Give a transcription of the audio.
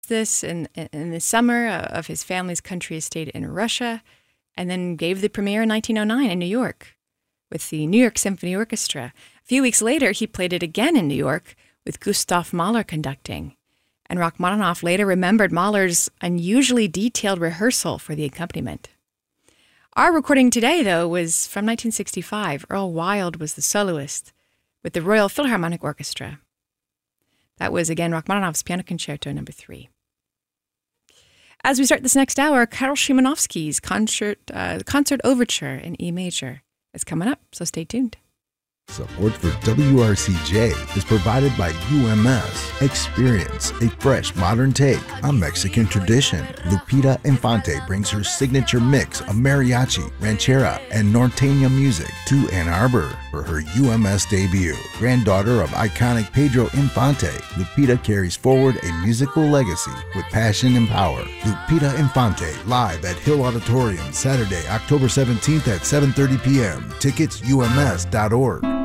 this in the summer of his family's country estate in Russia, and then gave the premiere in 1909 in New York with the New York Symphony Orchestra. A few weeks later, he played it again in New York with Gustav Mahler conducting. And Rachmaninoff later remembered Mahler's unusually detailed rehearsal for the accompaniment. Our recording today, though, was from 1965. Earl Wild was the soloist with the Royal Philharmonic Orchestra. That was, again, Rachmaninoff's Piano Concerto No. 3. As we start this next hour, Karl Szymanowski's concert overture in E major is coming up, so stay tuned. Support for WRCJ is provided by UMS. Experience a fresh, modern take on Mexican tradition. Lupita Infante brings her signature mix of mariachi, ranchera, and norteña music to Ann Arbor for her UMS debut. Granddaughter of iconic Pedro Infante, Lupita carries forward a musical legacy with passion and power. Lupita Infante, live at Hill Auditorium, Saturday, October 17th at 7:30 p.m. Tickets, ums.org.